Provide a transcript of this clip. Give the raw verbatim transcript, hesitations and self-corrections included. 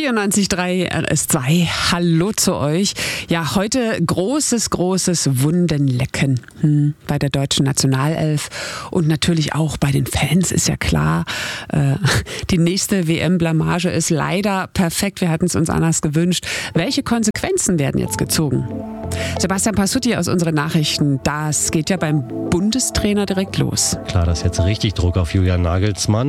vierundneunzig Komma drei R S zwei. Hallo zu euch. Ja, heute großes, großes Wundenlecken hm, bei der deutschen Nationalelf und natürlich auch bei den Fans, ist ja klar. Äh, die nächste W M-Blamage ist leider perfekt. Wir hatten es uns anders gewünscht. Welche Konsequenzen werden jetzt gezogen? Sebastian Passutti aus unseren Nachrichten. Das geht ja beim Bundestrainer direkt los. Klar, das ist jetzt richtig Druck auf Julian Nagelsmann.